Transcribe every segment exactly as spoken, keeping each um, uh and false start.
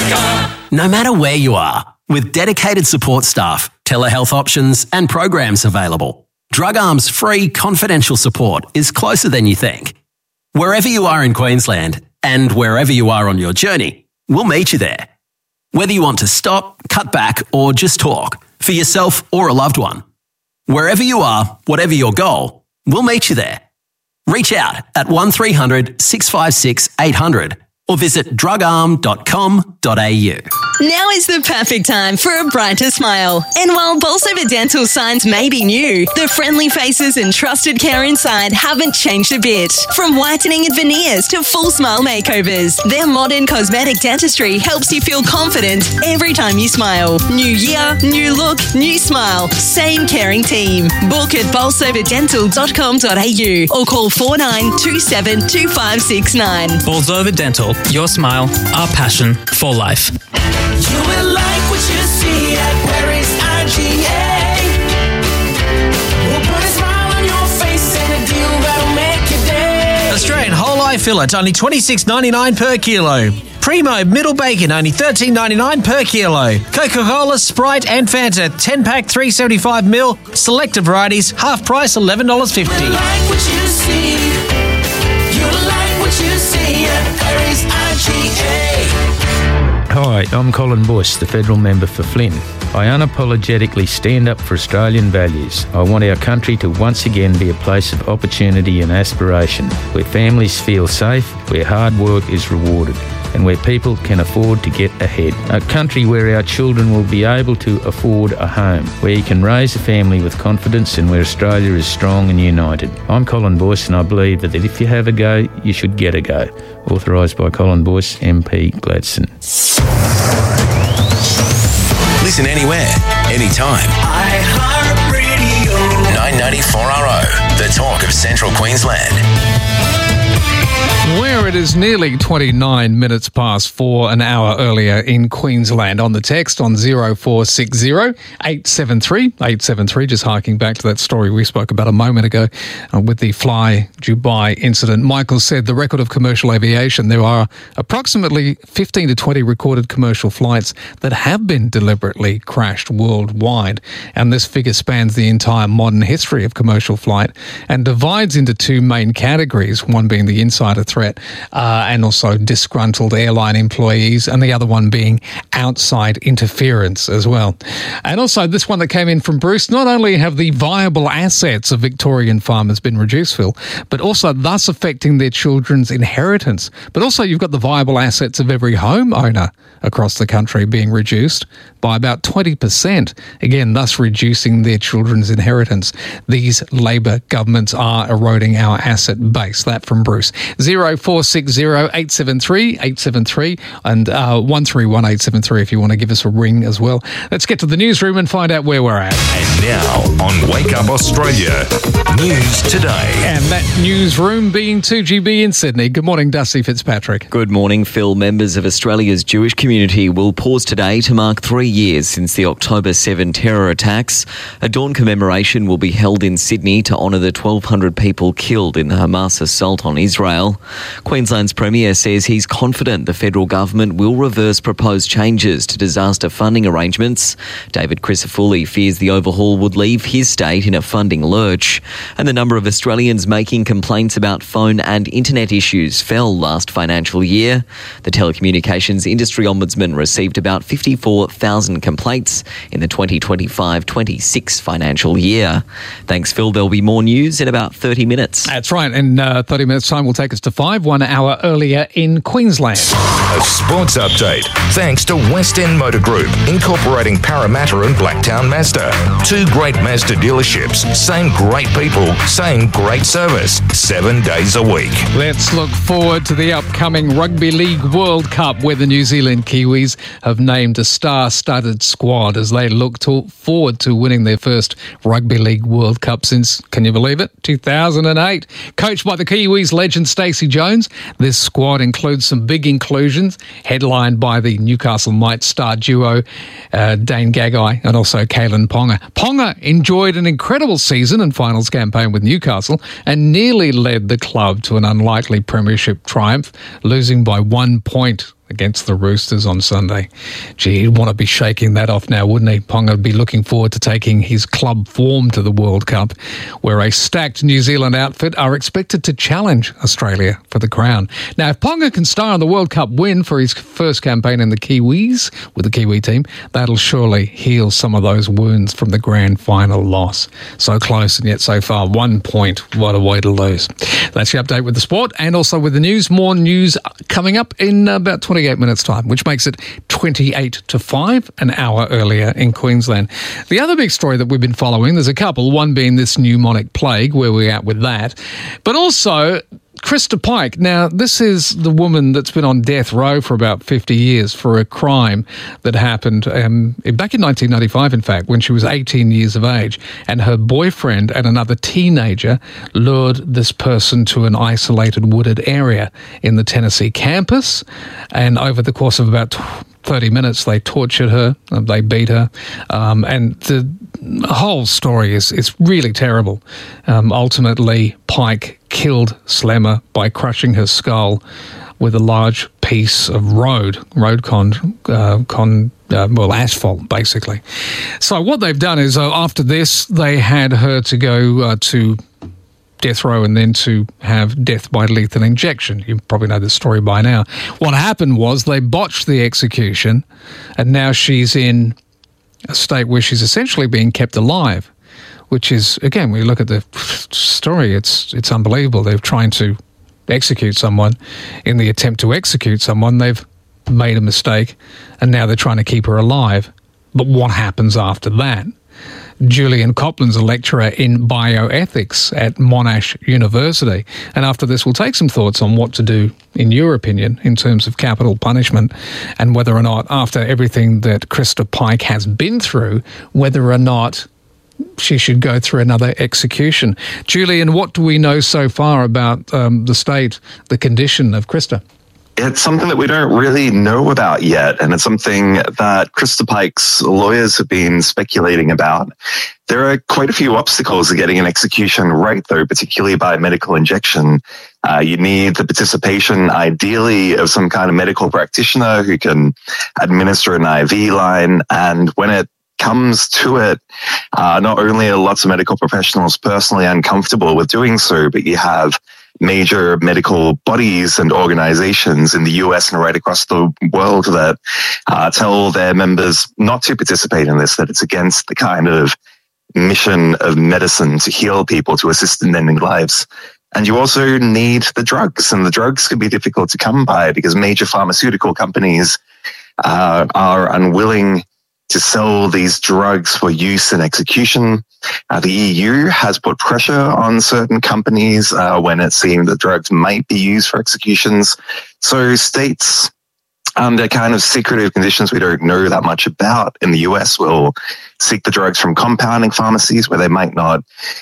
No matter where you are, with dedicated support staff, telehealth options and programs available, Drug Arm's free confidential support is closer than you think. Wherever you are in Queensland and wherever you are on your journey, we'll meet you there. Whether you want to stop, cut back or just talk, for yourself or a loved one. Wherever you are, whatever your goal, we'll meet you there. Reach out at one three hundred six five six eight hundred or visit drug arm dot com dot a u. Now is the perfect time for a brighter smile. And while Bolsover Dental signs may be new, the friendly faces and trusted care inside haven't changed a bit. From whitening and veneers to full smile makeovers, their modern cosmetic dentistry helps you feel confident every time you smile. New year, new look, new smile. Same caring team. Book at bolsover dental dot com dot a u or call four nine two seven two five six nine. Bolsover Dental. Your smile, our passion for life. You will like what you see at Paris I G A. We'll put a smile on your face and a deal that'll make your day. Australian whole eye fillet, only twenty-six ninety-nine per kilo. Primo middle bacon, only thirteen ninety-nine per kilo. Coca-Cola, Sprite and Fanta, ten pack, three seventy-five mil. Selected varieties, half price, eleven dollars fifty. You like what you see. You like what you see at Paris I G A. Hi, I'm Colin Bush, the federal member for Flynn. I unapologetically stand up for Australian values. I want our country to once again be a place of opportunity and aspiration, where families feel safe, where hard work is rewarded, and where people can afford to get ahead. A country where our children will be able to afford a home, where you can raise a family with confidence and where Australia is strong and united. I'm Colin Boyce and I believe that if you have a go, you should get a go. Authorised by Colin Boyce, M P Gladstone. Listen anywhere, anytime. iHeartRadio. nine ninety-four R O, the talk of Central Queensland. Where it is nearly twenty-nine minutes past four, an hour earlier in Queensland. On the text on zero four six zero eight seven three eight seven three, just harking back to that story we spoke about a moment ago uh, with the Fly Dubai incident. Michael said the record of commercial aviation, there are approximately fifteen to twenty recorded commercial flights that have been deliberately crashed worldwide. And this figure spans the entire modern history of commercial flight and divides into two main categories, one being the insider threat uh, and also disgruntled airline employees, and the other one being outside interference as well. And also this one that came in from Bruce, not only have the viable assets of Victorian farmers been reduced, Phil, but also thus affecting their children's inheritance. But also you've got the viable assets of every homeowner across the country being reduced by about twenty percent, again, thus reducing their children's inheritance. These Labor governments are eroding our asset base. That from Bruce. zero four six zero eight seven three eight seven three and uh, one three one eight seven three if you want to give us a ring as well. Let's get to the newsroom and find out where we're at. And now on Wake Up Australia, News Today. And that newsroom being two G B in Sydney. Good morning, Dusty Fitzpatrick. Good morning, Phil. Members of Australia's Jewish community will pause today to mark three years since the October seventh terror attacks. A dawn commemoration will be held in Sydney to honour the twelve hundred people killed in the Hamas assault on Israel. Queensland's Premier says he's confident the federal government will reverse proposed changes to disaster funding arrangements. David Crisafulli fears the overhaul would leave his state in a funding lurch. And the number of Australians making complaints about phone and internet issues fell last financial year. The telecommunications industry ombudsman received about fifty-four thousand complaints in the twenty twenty-five twenty-six financial year. Thanks, Phil. There'll be more news in about thirty minutes. That's right. In uh, thirty minutes' time, we'll take us to five, one hour earlier in Queensland. A sports update thanks to West End Motor Group, incorporating Parramatta and Blacktown Mazda. Two great Mazda dealerships, same great people, same great service, seven days a week. Let's look forward to the upcoming Rugby League World Cup, where the New Zealand Kiwis have named a star-studded squad as they look to forward to winning their first Rugby League World Cup since, can you believe it, two thousand eight. Coached by the Kiwis legend Stacey Jones, this squad includes some big inclusions, headlined by the Newcastle Knights star duo uh, Dane Gagai and also Kalen Ponga. Ponga enjoyed an incredible season and finals campaign with Newcastle and nearly led the club to an unlikely premiership triumph, losing by one point against the Roosters on Sunday. Gee, he'd want to be shaking that off now, wouldn't he? Ponga would be looking forward to taking his club form to the World Cup, where a stacked New Zealand outfit are expected to challenge Australia for the crown. Now, if Ponga can star on the World Cup win for his first campaign in the Kiwis, with the Kiwi team, that'll surely heal some of those wounds from the grand final loss. So close and yet so far, one point. What a way to lose. That's the update with the sport and also with the news. More news coming up in about twenty-eight minutes' time, which makes it twenty-eight to five, an hour earlier in Queensland. The other big story that we've been following, there's a couple, one being this pneumonic plague, where we're at with that, but also Krista Pike. Now, this is the woman that's been on death row for about fifty years for a crime that happened um, back in nineteen ninety-five, in fact, when she was eighteen years of age. And her boyfriend and another teenager lured this person to an isolated wooded area in the Tennessee campus. And over the course of about thirty minutes, they tortured her, they beat her, um, and the whole story is, is really terrible. Um, ultimately, Pike killed Slemmer by crushing her skull with a large piece of road, road con, uh, con uh, well, asphalt, basically. So what they've done is, uh, after this, they had her to go uh, to death row and then to have death by lethal injection. You probably know the story by now. What happened was they botched the execution, and now she's in a state where she's essentially being kept alive, which is, again, when you look at the story, it's it's unbelievable. They're trying to execute someone. In the attempt to execute someone, they've made a mistake, and now they're trying to keep her alive. But what happens after that? Julian Copland's a lecturer in bioethics at Monash University. And after this, we'll take some thoughts on what to do, in your opinion, in terms of capital punishment, and whether or not, after everything that Krista Pike has been through, whether or not she should go through another execution. Julian, what do we know so far about um, the state, the condition of Krista? It's something that we don't really know about yet, and it's something that Krista Pike's lawyers have been speculating about. There are quite a few obstacles to getting an execution right, though, particularly by medical injection. Uh, you need the participation, ideally, of some kind of medical practitioner who can administer an I V line, and when it comes to it, uh, not only are lots of medical professionals personally uncomfortable with doing so, but you have major medical bodies and organizations in the U S and right across the world that uh, tell their members not to participate in this, that it's against the kind of mission of medicine to heal people, to assist in ending lives. And you also need the drugs, and the drugs can be difficult to come by because major pharmaceutical companies uh, are unwilling to sell these drugs for use in execution. Uh, the E U has put pressure on certain companies uh, when it seemed that drugs might be used for executions. So states, under kind of secretive conditions we don't know that much about in the U S, will seek the drugs from compounding pharmacies where they might not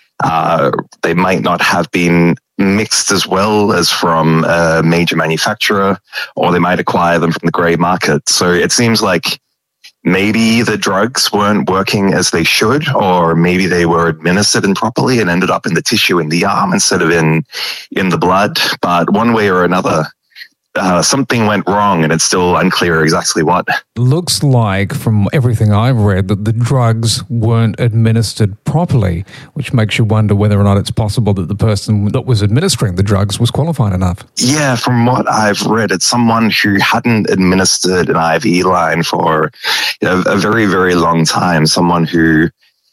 uh, they might not have been mixed as well as from a major manufacturer, or they might acquire them from the grey market. So it seems like maybe the drugs weren't working as they should, or maybe they were administered improperly and ended up in the tissue in the arm instead of in in the blood. But one way or another, uh, something went wrong, and it's still unclear exactly what. Looks like, from everything I've read, that the drugs weren't administered properly, which makes you wonder whether or not it's possible that the person that was administering the drugs was qualified enough. Yeah, from what I've read, it's someone who hadn't administered an I V line for you know, a very, very long time, someone who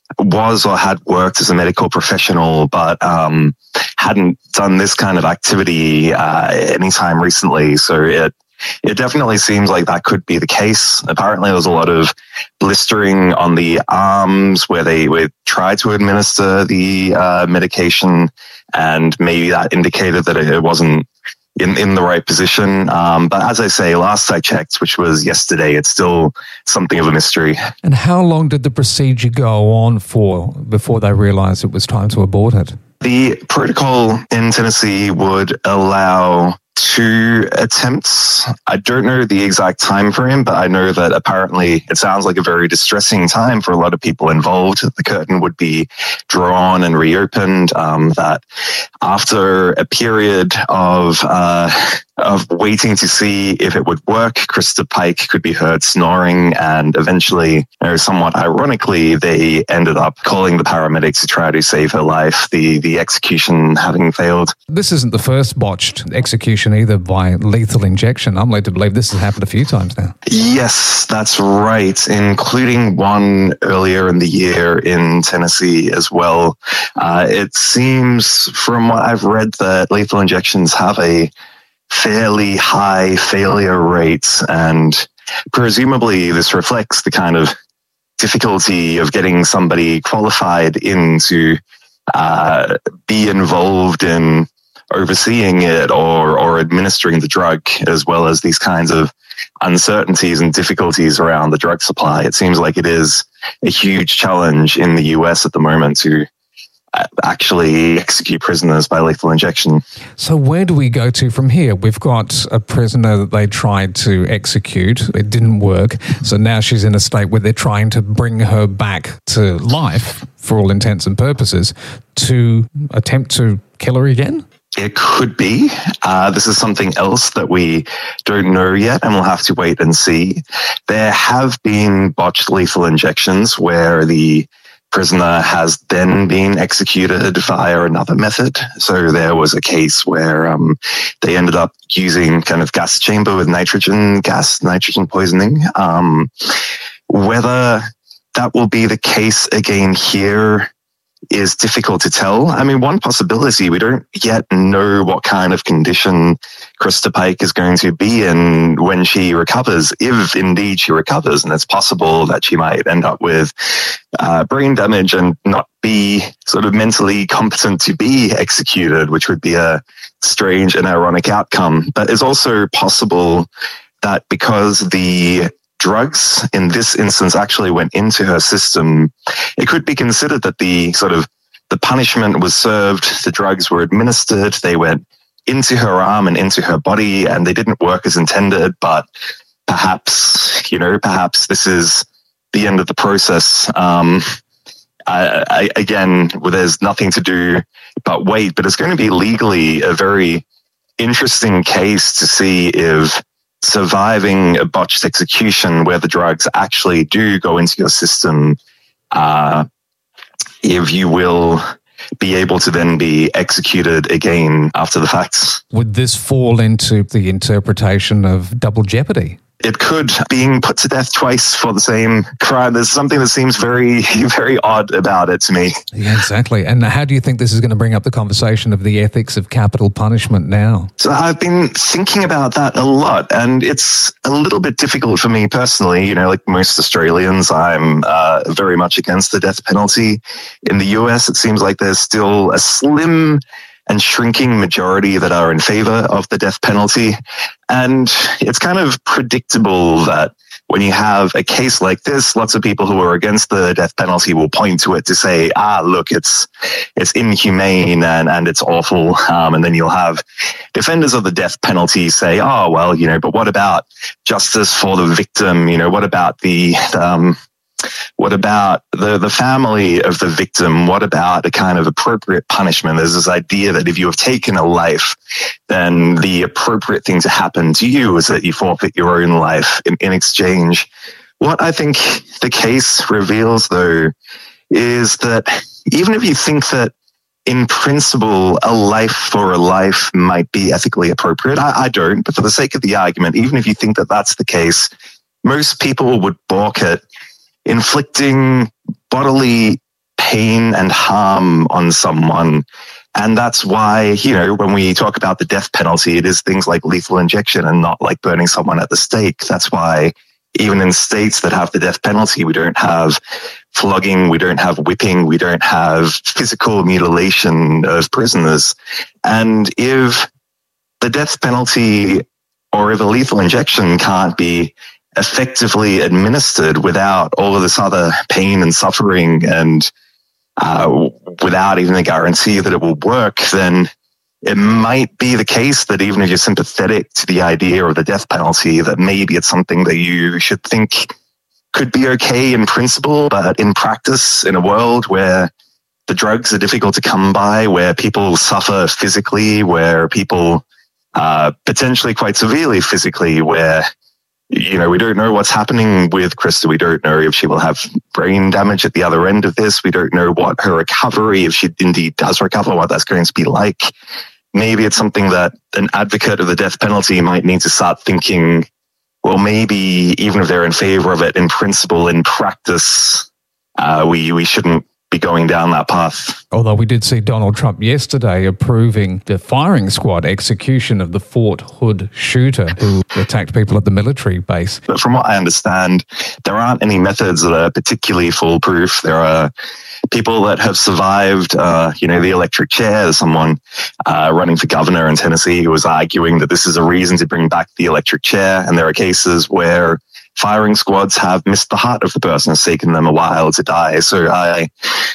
was or had worked as a medical professional, but um, hadn't done this kind of activity uh, anytime recently. So it it definitely seems like that could be the case. Apparently, there was a lot of blistering on the arms where they would try to administer the uh, medication, and maybe that indicated that it wasn't in, in the right position. Um, but as I say, last I checked, which was yesterday, it's still something of a mystery. And how long did the procedure go on for before they realized it was time to abort it? The protocol in Tennessee would allow two attempts. I don't know the exact time frame, but I know that apparently it sounds like a very distressing time for a lot of people involved. The curtain would be drawn and reopened, um, that after a period of uh, of waiting to see if it would work. Krista Pike could be heard snoring, and eventually, you know, somewhat ironically, they ended up calling the paramedics to try to save her life, the, the execution having failed. This isn't the first botched execution either by lethal injection. I'm led to believe this has happened a few times now. Yes, that's right, including one earlier in the year in Tennessee as well. Uh, it seems, from what I've read, that lethal injections have a fairly high failure rates, and presumably this reflects the kind of difficulty of getting somebody qualified in to uh, be involved in overseeing it or or administering the drug, as well as these kinds of uncertainties and difficulties around the drug supply. It seems like it is a huge challenge in the U S at the moment to actually execute prisoners by lethal injection. So where do we go to from here? We've got a prisoner that they tried to execute. It didn't work. So now she's in a state where they're trying to bring her back to life, for all intents and purposes, to attempt to kill her again? It could be. Uh, this is something else that we don't know yet, and we'll have to wait and see. There have been botched lethal injections where the prisoner has then been executed via another method. So there was a case where um, they ended up using kind of gas chamber with nitrogen gas, nitrogen poisoning. Um, whether that will be the case again here is difficult to tell. I mean, one possibility, we don't yet know what kind of condition Krista Pike is going to be in when she recovers, if indeed she recovers. And it's possible that she might end up with uh, brain damage and not be sort of mentally competent to be executed, which would be a strange and ironic outcome. But it's also possible that because the drugs in this instance actually went into her system, it could be considered that the sort of the punishment was served, the drugs were administered, they went into her arm and into her body, and they didn't work as intended. But perhaps, you know, perhaps this is the end of the process. Um, I, I, again, well, there's nothing to do but wait, but it's going to be legally a very interesting case to see if surviving a botched execution where the drugs actually do go into your system, uh, if you will be able to then be executed again after the fact. Would this fall into the interpretation of double jeopardy? It could. Being put to death twice for the same crime, there's something that seems very, very odd about it to me. Yeah, exactly. And how do you think this is going to bring up the conversation of the ethics of capital punishment now? So I've been thinking about that a lot, and it's a little bit difficult for me personally. You know, like most Australians, I'm uh, very much against the death penalty. In the U S, it seems like there's still a slim and shrinking majority that are in favor of the death penalty. And it's kind of predictable that when you have a case like this, lots of people who are against the death penalty will point to it to say, ah, look, it's it's inhumane and, and it's awful. Um, and then you'll have defenders of the death penalty say, oh, well, you know, but what about justice for the victim? You know, what about the... um What about the, the family of the victim? What about a kind of appropriate punishment? There's this idea that if you have taken a life, then the appropriate thing to happen to you is that you forfeit your own life in, in exchange. What I think the case reveals, though, is that even if you think that in principle a life for a life might be ethically appropriate, I, I don't, but for the sake of the argument, even if you think that that's the case, most people would balk at inflicting bodily pain and harm on someone. And that's why, you know, when we talk about the death penalty, it is things like lethal injection and not like burning someone at the stake. That's why even in states that have the death penalty, we don't have flogging, we don't have whipping, we don't have physical mutilation of prisoners. And if the death penalty or if a lethal injection can't be effectively administered without all of this other pain and suffering and uh, without even a guarantee that it will work, then it might be the case that even if you're sympathetic to the idea of the death penalty, that maybe it's something that you should think could be okay in principle, but in practice, in a world where the drugs are difficult to come by, where people suffer physically, where people uh, potentially quite severely physically, where, you know, we don't know what's happening with Krista. We don't know if she will have brain damage at the other end of this. We don't know what her recovery, if she indeed does recover, what that's going to be like. Maybe it's something that an advocate of the death penalty might need to start thinking, well, maybe even if they're in favor of it in principle, in practice, uh, we, we shouldn't be going down that path. Although we did see Donald Trump yesterday approving the firing squad execution of the Fort Hood shooter who attacked people at the military base. But from what I understand, there aren't any methods that are particularly foolproof. There are people that have survived, uh, you know, the electric chair. There's someone uh, running for governor in Tennessee who was arguing that this is a reason to bring back the electric chair. And there are cases where firing squads have missed the heart of the person. It's taken them a while to die. So I,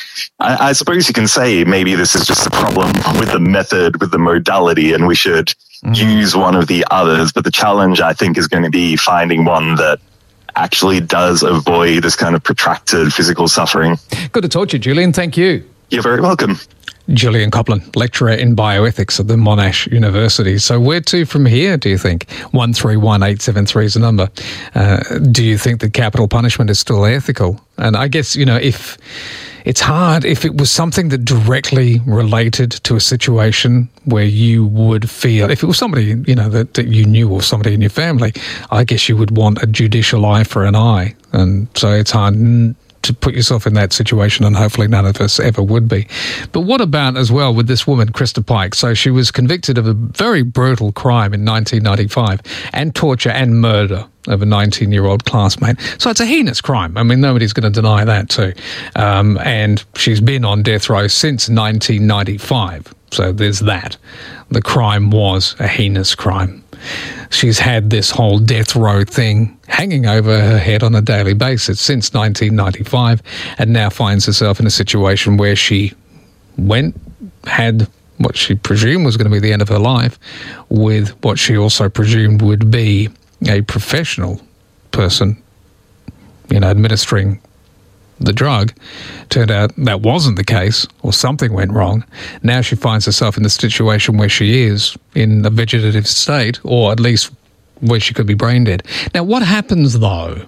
I, I suppose you can say maybe this is just a problem with the method, with the modality, and we should mm. use one of the others. But the challenge, I think, is going to be finding one that actually does avoid this kind of protracted physical suffering. Good to talk to you, Julian. Thank you. You're very welcome. Julian Copland, lecturer in bioethics at the Monash University. So where to from here, do you think? one three one eight seven three is the number. Uh, do you think that capital punishment is still ethical? And I guess, you know, if it's hard, if it was something that directly related to a situation where you would feel, if it was somebody, you know, that, that you knew or somebody in your family, I guess you would want a judicial eye for an eye. And so it's hard to put yourself in that situation, and hopefully none of us ever would be. But what about as well with this woman, Krista Pike? So she was convicted of a very brutal crime in nineteen ninety-five and torture and murder of a nineteen-year-old classmate. So it's a heinous crime. I mean, nobody's going to deny that too. Um, and she's been on death row since nineteen ninety-five. So there's that. The crime was a heinous crime. She's had this whole death row thing hanging over her head on a daily basis since nineteen ninety-five, and now finds herself in a situation where she went, had what she presumed was going to be the end of her life, with what she also presumed would be a professional person, you know, administering the drug. Turned out that wasn't the case, or something went wrong. Now she finds herself in the situation where she is in a vegetative state, or at least where she could be brain dead. Now, what happens though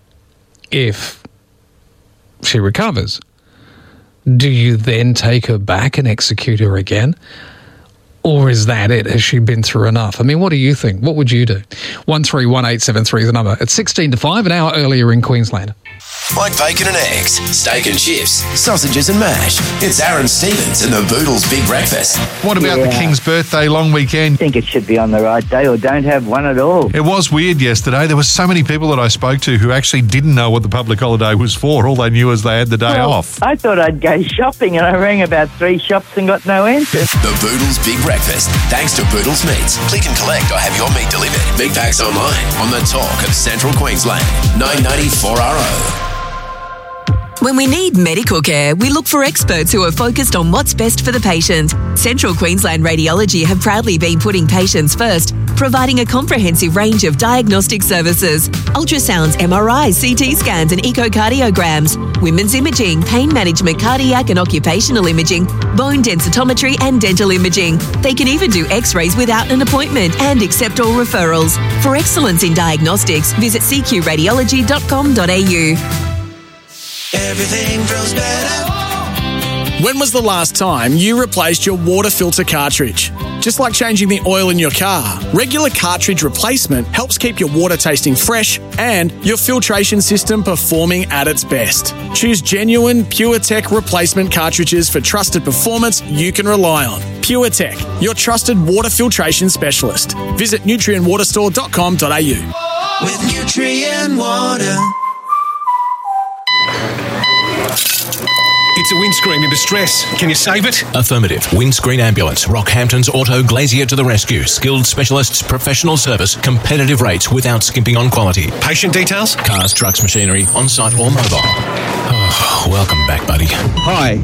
if she recovers? Do you then take her back and execute her again? Or is that it? Has she been through enough? I mean, what do you think? What would you do? one three one eight seven three is the number. It's sixteen to five, an hour earlier in Queensland. Like bacon and eggs, steak and chips, sausages and mash. It's Aaron Stevens and the Boodles Big Breakfast. What about yeah. the King's birthday long weekend? I think it should be on the right day, or don't have one at all. It was weird yesterday. There were so many people that I spoke to who actually didn't know what the public holiday was for. All they knew was they had the day well, off. I thought I'd go shopping, and I rang about three shops and got no answer. The Boodles Big Breakfast, thanks to Boodles Meats. Click and collect or have your meat delivered. Big packs online on the talk of Central Queensland. nine ninety-four R O. When we need medical care, we look for experts who are focused on what's best for the patient. Central Queensland Radiology have proudly been putting patients first, providing a comprehensive range of diagnostic services: ultrasounds, M R Is, C T scans and echocardiograms, women's imaging, pain management, cardiac and occupational imaging, bone densitometry and dental imaging. They can even do x-rays without an appointment and accept all referrals. For excellence in diagnostics, visit c q radiology dot com dot a u. Everything feels better. When was the last time you replaced your water filter cartridge? Just like changing the oil in your car, regular cartridge replacement helps keep your water tasting fresh and your filtration system performing at its best. Choose genuine PureTech replacement cartridges for trusted performance you can rely on. PureTech, your trusted water filtration specialist. Visit nutrient water store dot com dot a u. With Nutrient Water. It's a windscreen in distress. Can you save it? Affirmative. Windscreen Ambulance. Rockhampton's Auto Glazier to the rescue. Skilled specialists, professional service, competitive rates without skimping on quality. Patient details? Cars, trucks, machinery, on-site or mobile. Oh, welcome back, buddy. Hi,